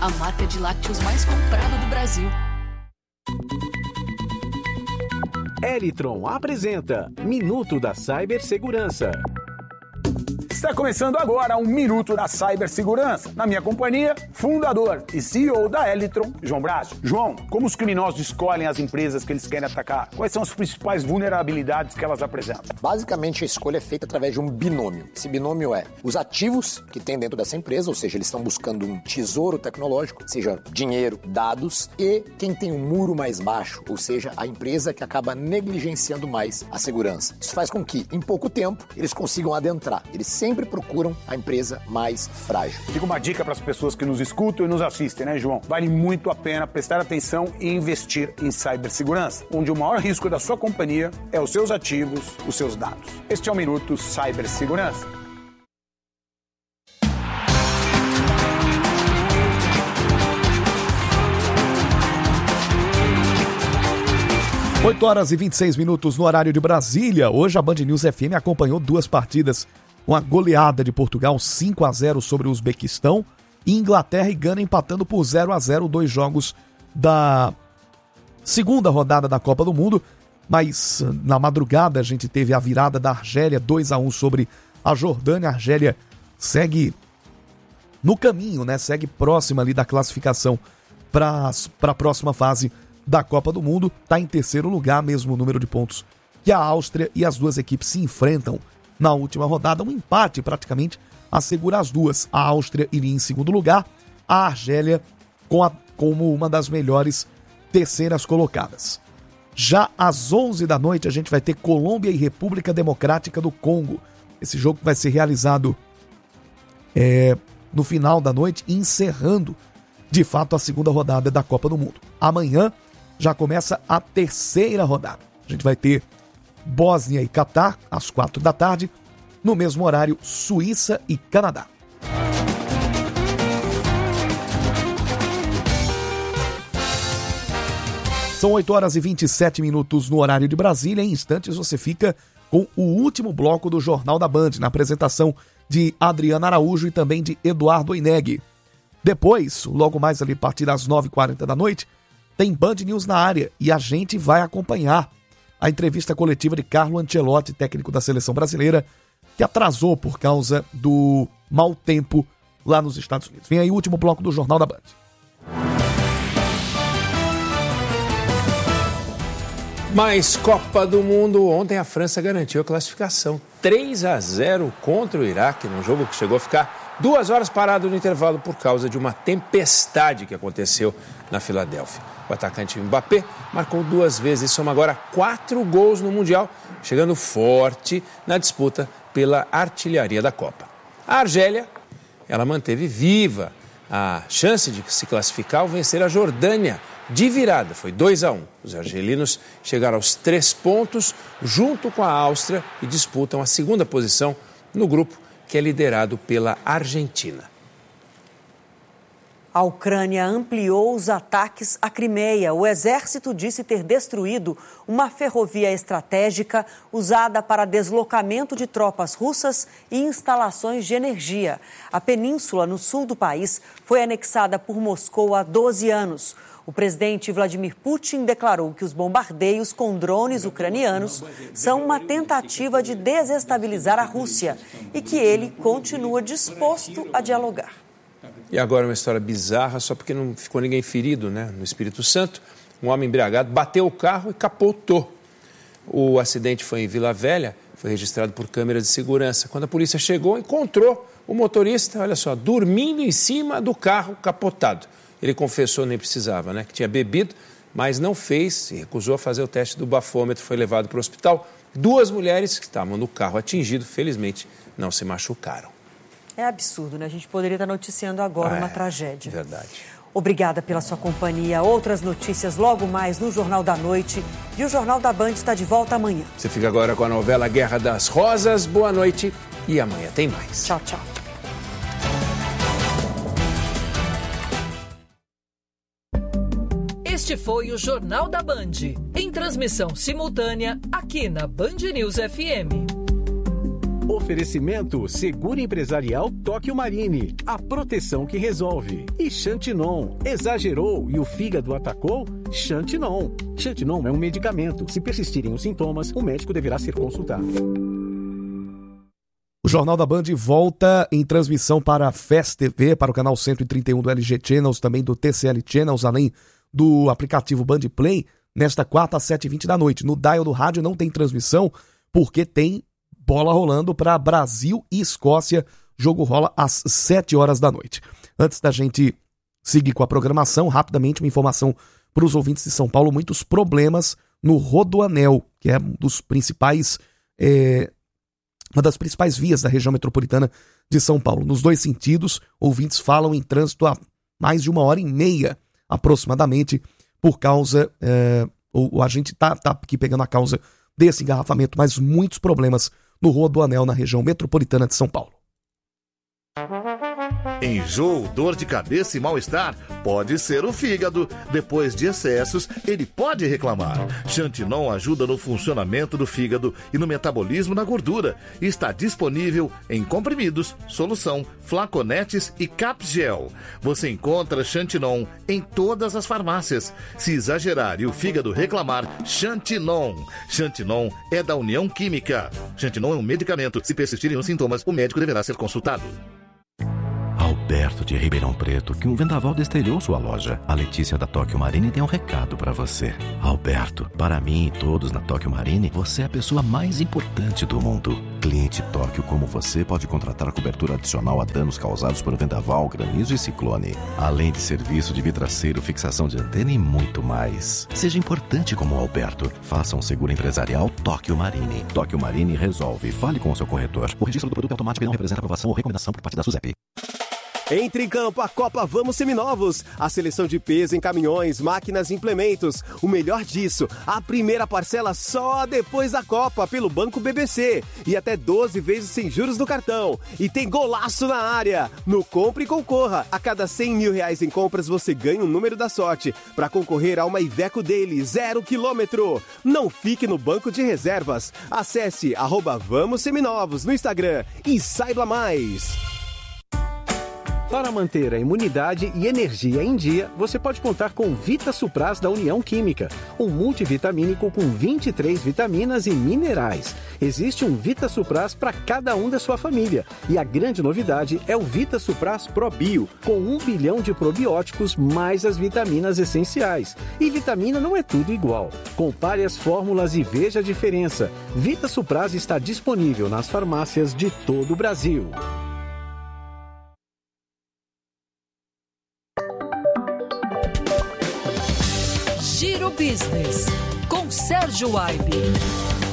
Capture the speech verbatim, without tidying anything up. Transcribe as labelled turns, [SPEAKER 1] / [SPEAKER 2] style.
[SPEAKER 1] a marca de lácteos mais comprada do Brasil.
[SPEAKER 2] Elitron apresenta Minuto da Cibersegurança.
[SPEAKER 3] Está começando agora um Minuto da Cibersegurança. Na minha companhia, fundador e C E O da Elitron, João Brásio. João, como os criminosos escolhem as empresas que eles querem atacar? Quais são as principais vulnerabilidades que elas apresentam?
[SPEAKER 4] Basicamente, a escolha é feita através de um binômio. Esse binômio é os ativos que tem dentro dessa empresa, ou seja, eles estão buscando um tesouro tecnológico, seja dinheiro, dados, e quem tem um muro mais baixo, ou seja, a empresa que acaba negligenciando mais a segurança. Isso faz com que, em pouco tempo, eles consigam adentrar. Eles sempre sempre procuram a empresa mais frágil.
[SPEAKER 3] Fica uma dica para as pessoas que nos escutam e nos assistem, né, João? Vale muito a pena prestar atenção e investir em cibersegurança, onde o maior risco da sua companhia é os seus ativos, os seus dados. Este é o Minuto Cibersegurança.
[SPEAKER 5] oito horas e vinte e seis minutos no horário de Brasília. Hoje a Band News F M acompanhou duas partidas. Uma goleada de Portugal cinco a zero sobre o Uzbequistão e Inglaterra e Gana empatando por zero a zero, dois jogos da segunda rodada da Copa do Mundo. Mas na madrugada a gente teve a virada da Argélia dois a um sobre a Jordânia. A Argélia segue no caminho, né? Segue próxima ali da classificação para a próxima fase da Copa do Mundo. Está em terceiro lugar, mesmo número de pontos que a Áustria, e as duas equipes se enfrentam na última rodada. Um empate praticamente assegura as duas. A Áustria iria em segundo lugar, a Argélia com a, como uma das melhores terceiras colocadas. Já às onze da noite a gente vai ter Colômbia e República Democrática do Congo. Esse jogo vai ser realizado é, no final da noite, encerrando de fato a segunda rodada da Copa do Mundo. Amanhã já começa a terceira rodada. A gente vai ter Bósnia e Catar, às quatro da tarde. No mesmo horário, Suíça e Canadá. São oito horas e vinte e sete minutos no horário de Brasília. Em instantes você fica com o último bloco do Jornal da Band, na apresentação de Adriana Araújo e também de Eduardo Oineg. Depois, logo mais ali a partir das nove e quarenta da noite, tem Band News na área e a gente vai acompanhar a entrevista coletiva de Carlo Ancelotti, técnico da seleção brasileira, que atrasou por causa do mau tempo lá nos Estados Unidos. Vem aí o último bloco do Jornal da Band.
[SPEAKER 6] Mais Copa do Mundo. Ontem a França garantiu a classificação três a zero contra o Iraque, num jogo que chegou a ficar duas horas parado no intervalo por causa de uma tempestade que aconteceu na Filadélfia. O atacante Mbappé marcou duas vezes e soma agora quatro gols no Mundial, chegando forte na disputa pela artilharia da Copa. A Argélia, ela manteve viva a chance de se classificar ao vencer a Jordânia de virada. Foi dois a um. Os argelinos chegaram aos três pontos junto com a Áustria e disputam a segunda posição no grupo, que é liderado pela Argentina.
[SPEAKER 7] A Ucrânia ampliou os ataques à Crimeia. O exército disse ter destruído uma ferrovia estratégica usada para deslocamento de tropas russas e instalações de energia. A península no sul do país foi anexada por Moscou há doze anos. O presidente Vladimir Putin declarou que os bombardeios com drones ucranianos são uma tentativa de desestabilizar a Rússia e que ele continua disposto a dialogar.
[SPEAKER 6] E agora uma história bizarra, só porque não ficou ninguém ferido, né? No Espírito Santo, um homem embriagado bateu o carro e capotou. O acidente foi em Vila Velha, foi registrado por câmeras de segurança. Quando a polícia chegou, encontrou o motorista, olha só, dormindo em cima do carro capotado. Ele confessou, nem precisava, né? Que tinha bebido, mas não fez e recusou a fazer o teste do bafômetro, foi levado para o hospital. Duas mulheres que estavam no carro atingido, felizmente, não se machucaram.
[SPEAKER 7] É absurdo, né? A gente poderia estar noticiando agora
[SPEAKER 6] ah,
[SPEAKER 7] uma
[SPEAKER 6] é,
[SPEAKER 7] tragédia.
[SPEAKER 6] Verdade.
[SPEAKER 7] Obrigada pela sua companhia. Outras notícias logo mais no Jornal da Noite. E o Jornal da Band está de volta amanhã.
[SPEAKER 6] Você fica agora com a novela Guerra das Rosas. Boa noite e amanhã tem mais.
[SPEAKER 7] Tchau, tchau.
[SPEAKER 1] Este foi o Jornal da Band, em transmissão simultânea aqui na Band News F M.
[SPEAKER 2] Oferecimento Seguro Empresarial Tóquio Marine, a proteção que resolve. E Xantinon, exagerou e o fígado atacou? Xantinon. Xantinon é um medicamento. Se persistirem os sintomas, o médico deverá ser consultado.
[SPEAKER 5] O Jornal da Band volta em transmissão para a F E S T V, para o canal cento e trinta e um do L G Channels, também do T C L Channels, além do aplicativo Band Play, nesta quarta às sete e vinte da noite. No dial do rádio não tem transmissão, porque tem bola rolando para Brasil e Escócia. Jogo rola às sete horas da noite. Antes da gente seguir com a programação, rapidamente uma informação para os ouvintes de São Paulo: muitos problemas no Rodoanel, que é um dos principais, é, uma das principais vias da região metropolitana de São Paulo. Nos dois sentidos, ouvintes falam em trânsito há mais de uma hora e meia, aproximadamente, por causa, é, ou, a gente está tá aqui pegando a causa desse engarrafamento, mas muitos problemas no Rodoanel, na região metropolitana de São Paulo.
[SPEAKER 8] Enjoo, dor de cabeça e mal-estar pode ser o fígado. Depois de excessos, ele pode reclamar. Xantinon ajuda no funcionamento do fígado e no metabolismo da gordura. Está disponível em comprimidos, solução, flaconetes e capgel. Você encontra Xantinon em todas as farmácias. Se exagerar e o fígado reclamar, Xantinon. Xantinon é da União Química. Xantinon é um medicamento. Se persistirem os sintomas, o médico deverá ser consultado.
[SPEAKER 9] Alberto de Ribeirão Preto, que um vendaval destelhou sua loja. A Letícia da Tóquio Marine tem um recado para você. Alberto, para mim e todos na Tóquio Marine, você é a pessoa mais importante do mundo. Cliente Tóquio como você pode contratar cobertura adicional a danos causados por vendaval, granizo e ciclone. Além de serviço de vidraceiro, fixação de antena e muito mais. Seja importante como o Alberto. Faça um seguro empresarial Tóquio Marine. Tóquio Marine resolve. Fale com o seu corretor. O registro do produto automático não representa aprovação ou recomendação por parte da SUSEP.
[SPEAKER 10] Entre em campo a Copa Vamos Seminovos. A seleção de peso em caminhões, máquinas e implementos. O melhor disso, a primeira parcela só depois da Copa pelo Banco B B C. E até doze vezes sem juros no cartão. E tem golaço na área. No Compre e Concorra. A cada cem mil reais em compras você ganha um número da sorte para concorrer a uma Iveco Daily zero quilômetro. Não fique no banco de reservas. Acesse arroba Vamos Seminovos no Instagram e saiba mais.
[SPEAKER 2] Para manter a imunidade e energia em dia, você pode contar com Vita Supras da União Química, um multivitamínico com vinte e três vitaminas e minerais. Existe um Vita Supras para cada um da sua família. E a grande novidade é o Vita Supras Pro Bio, com um bilhão de probióticos mais as vitaminas essenciais. E vitamina não é tudo igual. Compare as fórmulas e veja a diferença. Vita Supras está disponível nas farmácias de todo o Brasil.
[SPEAKER 1] Giro Business, com Sérgio Aibe.